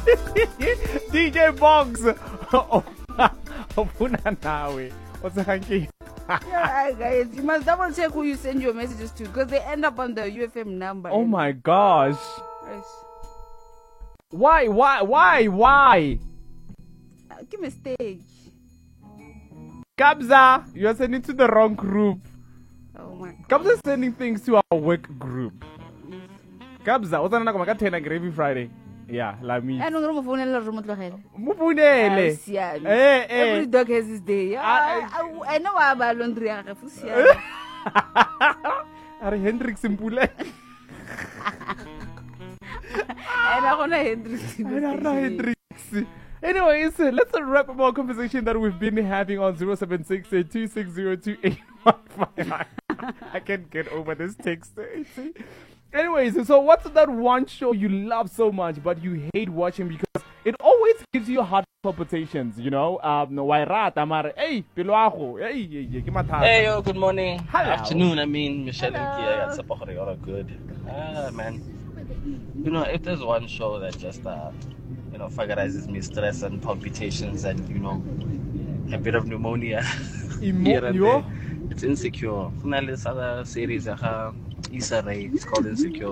DJ Box. Ofuna nawe. What's happening? Yeah, guys, you must double check who you send your messages to because they end up on the UFM number. Oh my gosh. Yes. Why? Give me a stage. Kabza, you are sending to the wrong group. Oh my God. Kabza is sending things to our work group. Kabza, what's another come at Gravy Friday? Yeah, like me. I don't know phone remote Mupunele. Every dog has his day. I know about laundry. Are Hendrik Simpule? I don't know Hendrik. Anyways, let's wrap up our conversation that we've been having on 076-260-2815. I can't get over this text. Anyways, so what's that one show you love so much but you hate watching because it always gives you heart palpitations, you know? Hey, yo, good morning. Hello. Afternoon, I mean, Michelle and Kia, it's all good. Man. You know, if there's one show that just, fagarizes me stress and palpitations and, a bit of pneumonia here and there, it's Insecure. This other series, Issa Rae, it's called Insecure.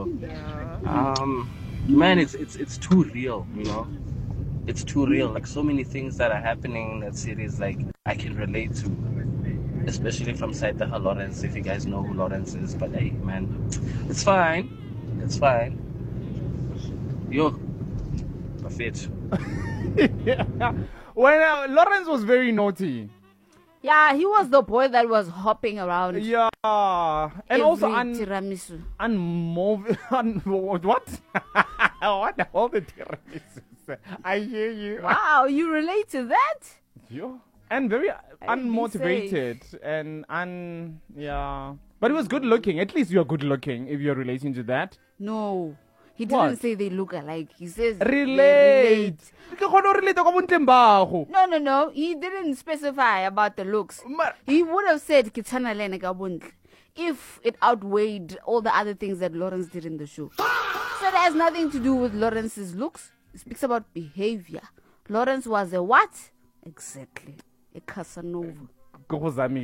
Man, it's too real, It's too real. Like, so many things that are happening in that series, like, I can relate to. Especially from Saitaha Lawrence, if you guys know who Lawrence is. But hey, man, it's fine. It's fine. Yo, perfect. Yeah. When Lawrence was very naughty. Yeah, he was the boy that was hopping around. Yeah, and also tiramisu. What? What all the tiramisu? I hear you. Wow, you relate to that? Yeah, and very unmotivated and yeah. But he was good looking. At least you're good looking if you're relating to that. No. He didn't say they look alike. He says relate. No. He didn't specify about the looks. He would have said Kitana Lene Gabundle if it outweighed all the other things that Lawrence did in the show. So it has nothing to do with Lawrence's looks. It speaks about behavior. Lawrence was a what? Exactly. A Casanova. Hey,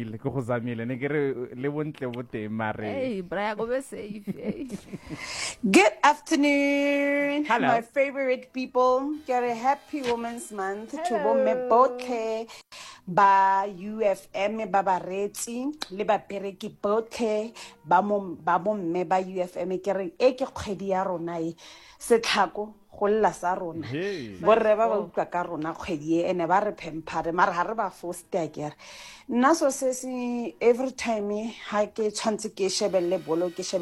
Brian, go be safe. Good afternoon, hello. My favorite people. Get a happy Women's Month to bomme bote ba UFM ba bareti le ba pereki bote ba bomme ba UFM ke re e ke kgwedi ya rona e setlhako go lla sa rona borre ba utlwa ka rona kgwedi e ene ba re phempare mara ha re ba force akere nna so se every time ha ke tshwantse ke shebelle bolo ke